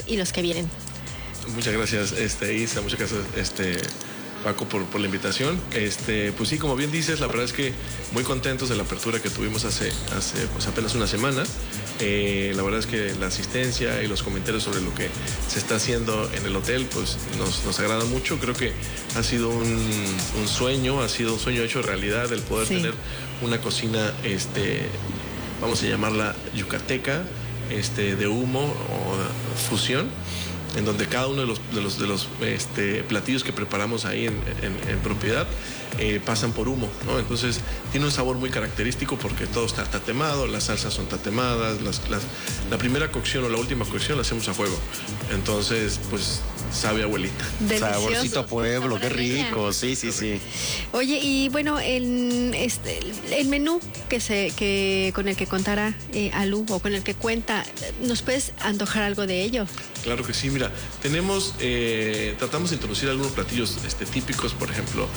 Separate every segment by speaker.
Speaker 1: y los que vienen.
Speaker 2: Muchas gracias, Isa, muchas gracias, Paco, por la invitación. Pues sí, como bien dices, la verdad es que muy contentos de la apertura que tuvimos hace pues apenas una semana. La verdad es que la asistencia y los comentarios sobre lo que se está haciendo en el hotel, pues nos agrada mucho. Creo que ha sido un sueño hecho realidad el poder tener una cocina, vamos a llamarla yucateca, de humo o fusión, en donde cada uno de los platillos que preparamos ahí en propiedad pasan por humo, ¿no? Entonces tiene un sabor muy característico porque todo está tatemado, las salsas son tatemadas, la primera cocción o la última cocción la hacemos a fuego. Entonces, pues sabe abuelita.
Speaker 1: Delicioso.
Speaker 3: Saborcito a pueblo, qué rico, sí.
Speaker 1: Oye, y bueno, el menú con el que contará Alú, o con el que cuenta, ¿nos puedes antojar algo de ello?
Speaker 2: Claro que sí, mira, tratamos de introducir algunos platillos típicos, por ejemplo,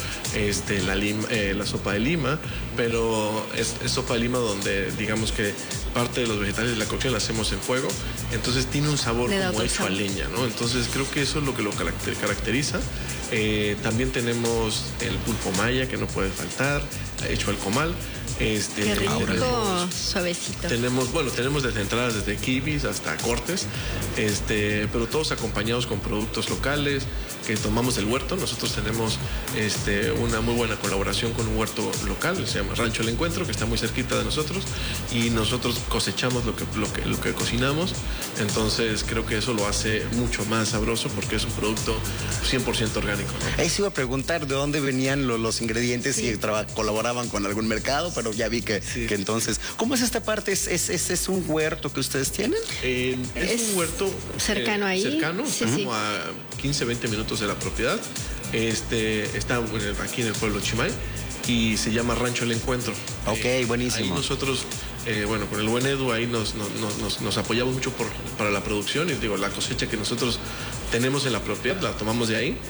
Speaker 2: la sopa de lima, pero es sopa de lima donde digamos que parte de los vegetales de la cocción la hacemos en fuego, entonces tiene un sabor como hecho a leña, ¿no? Entonces creo que eso es lo que lo caracteriza. También tenemos el pulpo maya, que no puede faltar, hecho al comal.
Speaker 1: Qué rico, suavecito.
Speaker 2: Tenemos desde entradas, desde kibis hasta cortes, pero todos acompañados con productos locales que tomamos del huerto. Nosotros tenemos una muy buena colaboración con un huerto local, se llama Rancho El Encuentro, que está muy cerquita de nosotros, y nosotros cosechamos lo que cocinamos. Entonces creo que eso lo hace mucho más sabroso porque es un producto 100% orgánico, ¿no?
Speaker 3: Ahí se iba a preguntar de dónde venían los ingredientes, si colaboraban con algún mercado, pero ya vi que entonces, ¿cómo es esta parte? ¿Es un huerto que ustedes tienen?
Speaker 2: Es un huerto
Speaker 1: cercano ahí.
Speaker 2: Cercano, como a 15, 20 minutos de la propiedad. Está aquí en el pueblo Chimay y se llama Rancho El Encuentro.
Speaker 3: Ok, buenísimo.
Speaker 2: Ahí nosotros, con el buen Edu, ahí nos apoyamos mucho para la producción, y digo, la cosecha que nosotros tenemos en la propiedad la tomamos de ahí.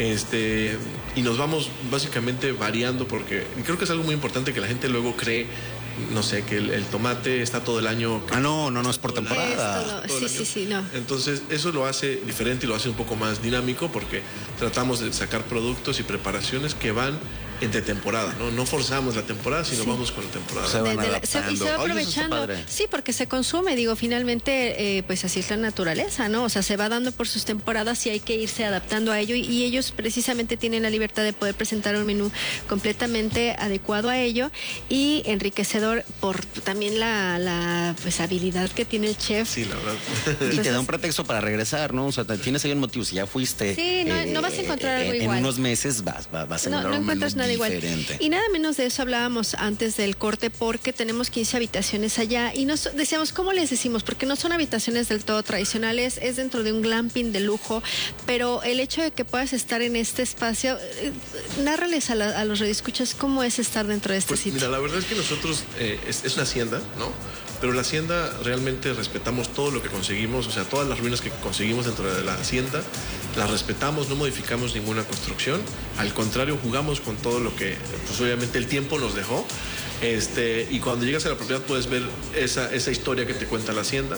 Speaker 2: Y nos vamos básicamente variando, porque creo que es algo muy importante que la gente luego cree, no sé, que el tomate está todo el año.
Speaker 3: No es por temporada.
Speaker 1: Sí, no.
Speaker 2: Entonces eso lo hace diferente y lo hace un poco más dinámico, porque tratamos de sacar productos y preparaciones que van entre temporada, no forzamos la temporada, sino vamos con la temporada.
Speaker 1: Y se va aprovechando. Sí, porque se consume, finalmente, pues así es la naturaleza, ¿no? O sea, se va dando por sus temporadas y hay que irse adaptando a ello, y ellos precisamente tienen la libertad de poder presentar un menú completamente adecuado a ello y enriquecedor por también la pues habilidad que tiene el chef.
Speaker 2: Sí, la verdad.
Speaker 1: Entonces,
Speaker 3: y te da un pretexto para regresar, ¿no? O sea, tienes ahí un motivo. Si ya fuiste,
Speaker 1: sí, no vas a encontrar algo igual.
Speaker 3: En unos meses vas a encontrar un menú
Speaker 1: nada igual.
Speaker 3: Diferente.
Speaker 1: Y nada menos de eso hablábamos antes del corte, porque tenemos 15 habitaciones allá y nos decíamos, ¿cómo les decimos? Porque no son habitaciones del todo tradicionales, es dentro de un glamping de lujo, pero el hecho de que puedas estar en este espacio, nárrales a los radioescuchas cómo es estar dentro de este sitio.
Speaker 2: Mira, la verdad es que nosotros, es una hacienda, ¿no? Pero la hacienda realmente respetamos todo lo que conseguimos, o sea, todas las ruinas que conseguimos dentro de la hacienda, las respetamos, no modificamos ninguna construcción, al contrario, jugamos con todo lo que, pues obviamente el tiempo nos dejó, y cuando llegas a la propiedad puedes ver esa historia que te cuenta la hacienda,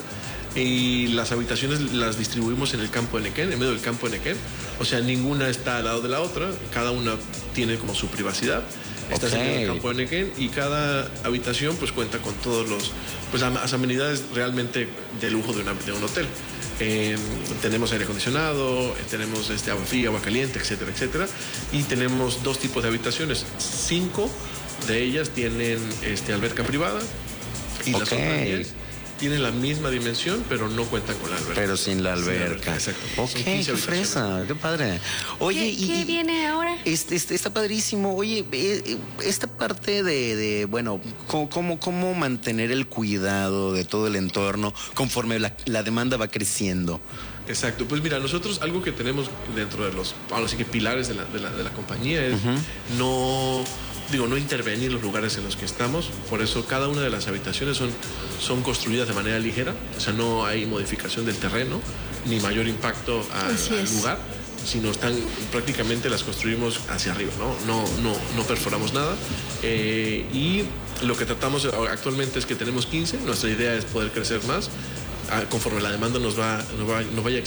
Speaker 2: y las habitaciones las distribuimos en el campo de Nequén, en medio del campo de Nequén, o sea, ninguna está al lado de la otra, cada una tiene como su privacidad. Estás en el campo de Nequén y cada habitación pues cuenta con todos las amenidades realmente de lujo de un hotel. Tenemos aire acondicionado, tenemos agua fría, agua caliente, etcétera, etcétera. Y tenemos 2 tipos de habitaciones. 5 de ellas tienen alberca privada y las otras 10 tienen la misma dimensión, pero no cuentan con la alberca.
Speaker 3: Pero sin la alberca.
Speaker 2: Exacto.
Speaker 3: Ok, qué fresa, qué padre. Oye,
Speaker 1: ¿Qué viene ahora?
Speaker 3: Está padrísimo. Oye, esta parte de cómo mantener el cuidado de todo el entorno conforme la demanda va creciendo.
Speaker 2: Exacto, pues mira, nosotros algo que tenemos dentro de los pilares de la compañía es no intervenir los lugares en los que estamos. Por eso cada una de las habitaciones son construidas de manera ligera, o sea, no hay modificación del terreno ni mayor impacto al lugar, sino prácticamente las construimos hacia arriba, no perforamos nada, y lo que tratamos actualmente es que tenemos 15, nuestra idea es poder crecer más conforme la demanda nos vaya